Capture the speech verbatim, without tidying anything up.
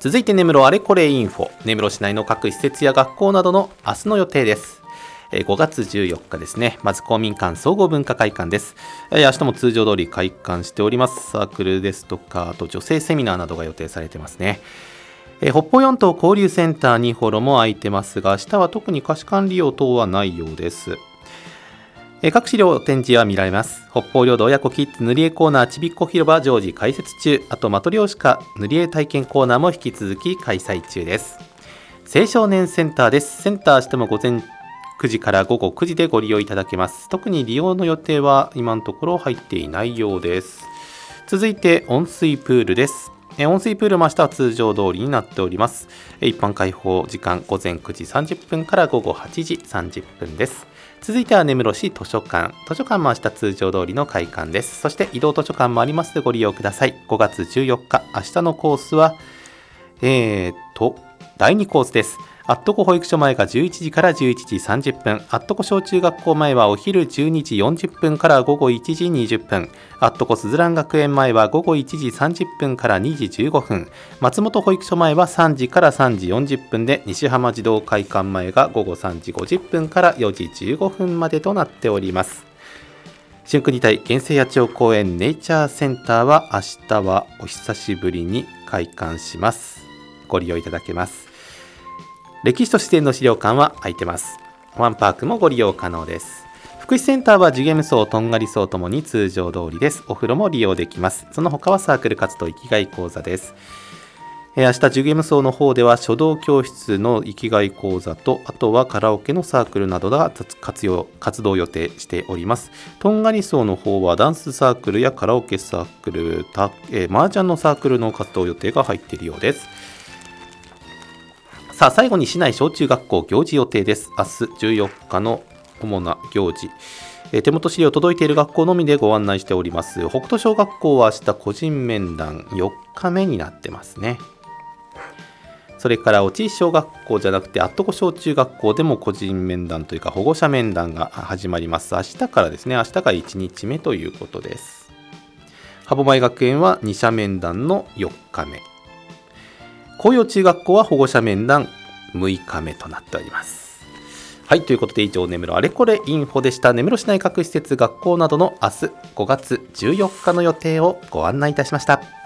続いて根室あれこれインフォ、根室市内の各施設や学校などの明日の予定です。ごがつじゅうよっかですね。まず公民館総合文化会館です。明日も通常通り開館しております。サークルですとか、あと女性セミナーなどが予定されてますね。北方四島交流センターにホロも空いてますが、明日は特に貸し館利用等はないようです。各資料展示は見られます。北方領土親子キッズ塗り絵コーナーちびっこ広場常時開設中。あとマトリョーシカ塗り絵体験コーナーも引き続き開催中です。青少年センターです。センター明日も午前くじから午後くじでご利用いただけます。特に利用の予定は今のところ入っていないようです。続いて温水プールです。温水プールも明日は通常通りになっております。一般開放時間午前くじさんじゅっぷんから午後はちじさんじゅっぷんです。続いては根室市図書館。図書館も明日通常通りの開館です。そして移動図書館もありますのでご利用ください。ごがつじゅうよっか、明日のコースは、えーと、だいにコースです。アットコ保育所前がじゅういちじからじゅういちじさんじゅっぷん、アットコ小中学校前はお昼じゅうにじよんじゅっぷんから午後いちじにじゅっぷん、アットコすずらん学園前は午後いちじさんじゅっぷんからにじじゅうごふん、松本保育所前はさんじからさんじよんじゅっぷんで、西浜児童会館前が午後さんじごじゅっぷんからよじじゅうごふんまでとなっております。春国体原生野鳥公園ネイチャーセンターは明日はお久しぶりに開館します。ご利用いただけます。歴史と自然の資料館は空いてます。ワンパークもご利用可能です。福祉センターはジュゲム層、とんがり層ともに通常通りです。お風呂も利用できます。その他はサークル活動生きがい講座です。えー、明日ジュゲム層の方では書道教室の生きがい講座と、あとはカラオケのサークルなどが活用活動予定しております。とんがり層の方はダンスサークルやカラオケサークル、た、えー、麻雀のサークルの活動予定が入っているようです。さあ最後に市内小中学校行事予定です。明日じゅうよっかの主な行事、えー、手元資料届いている学校のみでご案内しております。北斗小学校は明日個人面談よっかめになってますね。それから落ち小学校じゃなくてアットコ小中学校でも個人面談というか保護者面談が始まります。明日からですね。明日がいちにちめということです。歯舞学園はに社面談のよっかめ、紅葉中学校は保護者面談むいかめとなっております。はい、ということで以上根室あれこれインフォでした。根室市内各施設学校などの明日ごがつじゅうよっかの予定をご案内いたしました。